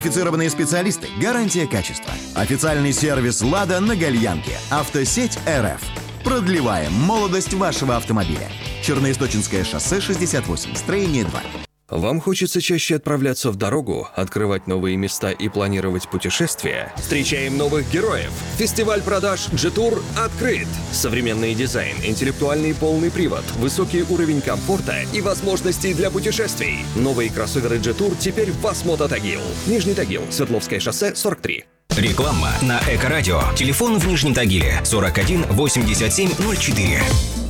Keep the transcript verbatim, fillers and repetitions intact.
Квалифицированные специалисты, гарантия качества. Официальный сервис «Лада» на Гальянке. Автосеть эр эф. Продлеваем молодость вашего автомобиля. Черноисточинское шоссе шестьдесят восемь, строение два. Вам хочется чаще отправляться в дорогу, открывать новые места и планировать путешествия? Встречаем новых героев! Фестиваль продаж джи-тур открыт! Современный дизайн, интеллектуальный полный привод, высокий уровень комфорта и возможностей для путешествий. Новые кроссоверы джи-тур теперь в Восмото Тагил. Нижний Тагил, Свердловское шоссе, сорок три. Реклама на Эко-радио. Телефон в Нижнем Тагиле сорок один восемьдесят семь ноль четыре.